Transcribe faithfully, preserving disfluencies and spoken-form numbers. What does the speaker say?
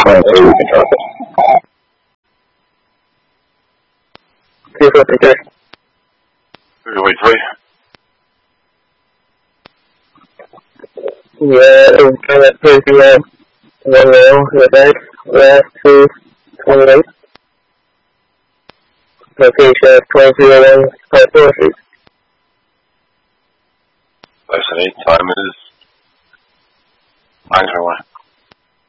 twenty-three, we can drop it. two fifty-three. three oh eight three. Yeah, it was kind of three P M. One row, the bed, last two, twenty-eight. Location twenty-three oh one, South fourth Street. Nice and eight, time is nine twenty-one.